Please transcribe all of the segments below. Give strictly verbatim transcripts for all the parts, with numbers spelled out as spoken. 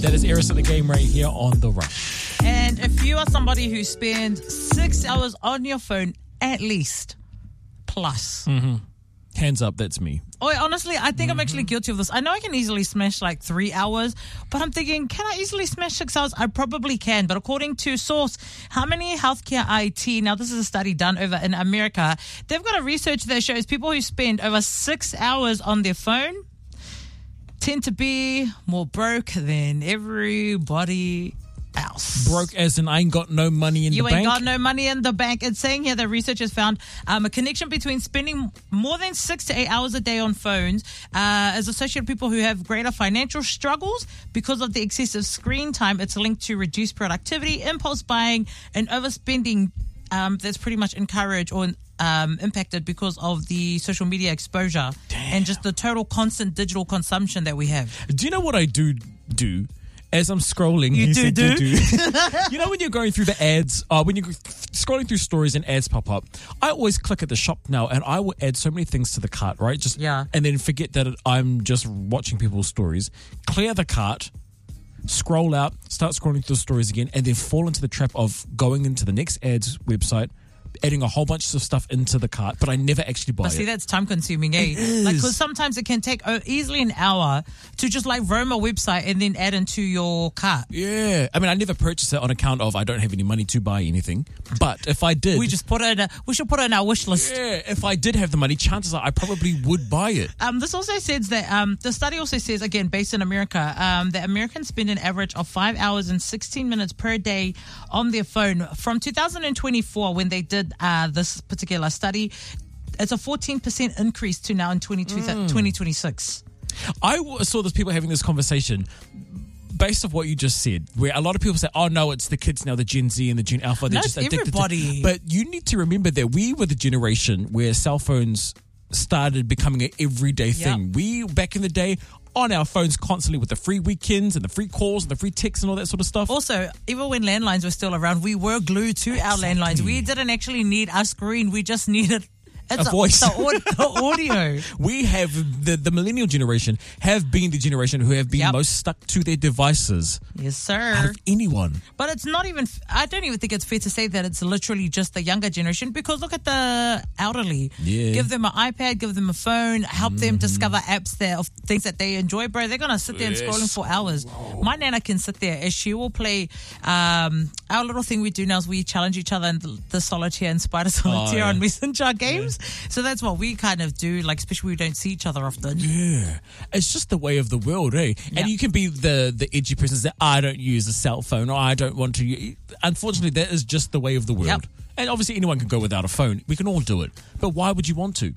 That is Eris in the Game right here on The Rush. And if you are somebody who spends six hours on your phone at least, plus. Mm-hmm. Hands up, that's me. Oh, honestly, I think mm-hmm. I'm actually guilty of this. I know I can easily smash like three hours, but I'm thinking, can I easily smash six hours? I probably can. But according to Source, how many healthcare I T, now this is a study done over in America, they've got a research that shows people who spend over six hours on their phone tend to be more broke than everybody else. Broke as in I ain't got no money in you the bank? You ain't got no money in the bank. It's saying here that researchers found um, a connection between spending more than six to eight hours a day on phones uh, is associated with people who have greater financial struggles because of the excessive screen time. It's linked to reduced productivity, impulse buying, and overspending um, that's pretty much encouraged or um, impacted because of the social media exposure Damn. and just the total constant digital consumption that we have. Do you know what I do do? As I'm scrolling, you do, do. do. You know when you're going through the ads, uh, when you're scrolling through stories and ads pop up, I always click at the shop now and I will add so many things to the cart, right? Just yeah. And then forget that I'm just watching people's stories. Clear the cart, scroll out, start scrolling through the stories again, and then fall into the trap of going into the next ads website, adding a whole bunch of stuff into the cart, but I never actually buy but it. See, that's time consuming, eh? Like, because sometimes it can take uh, easily an hour to just like roam a website and then add into your cart. Yeah. I mean, I never purchase it on account of I don't have any money to buy anything. But if I did. We just put it in a, we should put it in our wish list. Yeah. If I did have the money, chances are I probably would buy it. Um, this also says that, um, the study also says, again, based in America, um, that Americans spend an average of five hours and sixteen minutes per day on their phone. From two thousand twenty-four, when they did uh, this particular study, it's a fourteen percent increase to now in twenty twenty-six. I saw those people having this conversation based off what you just said, where a lot of people say, oh no, it's the kids now, the Gen Z and the Gen Alpha, they're no, just it's addicted everybody. to. But you need to remember that we were the generation where cell phones started becoming an everyday thing. Yep. We, back in the day, on our phones constantly with the free weekends and the free calls and the free texts and all that sort of stuff. Also, even when landlines were still around, we were glued to exactly. our landlines. We didn't actually need a screen. We just needed it's a voice. The, the audio. We have, the, the millennial generation have been the generation who have been yep. most stuck to their devices. Yes, sir. Out of anyone. But it's not even, I don't even think it's fair to say that it's literally just the younger generation, because look at the elderly. Yeah. Give them an iPad, give them a phone, help mm-hmm. them discover apps that, of things that they enjoy, bro. They're going to sit there yes. and scrolling for hours. Whoa. My Nana can sit there as she will play, um, our little thing we do now is we challenge each other in the, the solitaire and spider solitaire oh, yeah. on Messenger games. Yeah. So that's what we kind of do, like, especially when we don't see each other often. Yeah. It's just the way of the world, eh? And yep. you can be the, the edgy person that I don't use a cell phone or I don't want to. Unfortunately, that is just the way of the world. Yep. And obviously anyone can go without a phone. We can all do it. But why would you want to?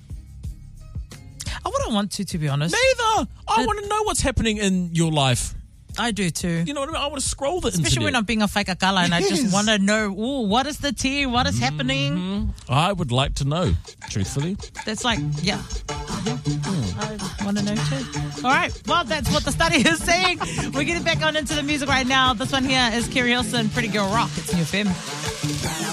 I wouldn't want to, to be honest. Neither. I but want to know what's happening in your life. I do too. You know what I mean? I want to scroll the Especially internet. when I'm being a fake akala and yes. I just want to know, ooh, what is the tea? What is mm-hmm. happening? I would like to know, truthfully. That's like, yeah. Mm. I want to know too. All right. Well, that's what the study is saying. We're getting back on into the music right now. This one here is Kerry Hilson, Pretty Girl Rock. It's New F M.